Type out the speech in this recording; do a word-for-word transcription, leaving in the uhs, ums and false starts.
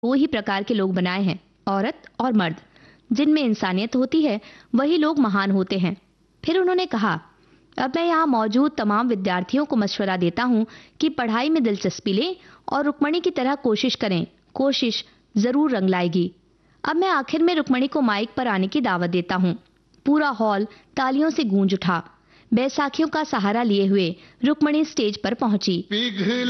दो ही प्रकार के लोग बनाए हैं, औरत और मर्द। जिनमें इंसानियत होती है वही लोग महान होते हैं। फिर उन्होंने कहा, अब मैं यहाँ मौजूद तमाम विद्यार्थियों को मशवरा देता हूँ कि पढ़ाई में दिलचस्पी लें और रुक्मणी की तरह कोशिश करें। कोशिश जरूर रंग लाएगी। अब मैं आखिर में रुक्मणी को माइक पर आने की दावत देता हूँ। पूरा हॉल तालियों से गूंज उठा। बैसाखियों का सहारा लिए हुए रुक्मणी स्टेज पर पहुंची।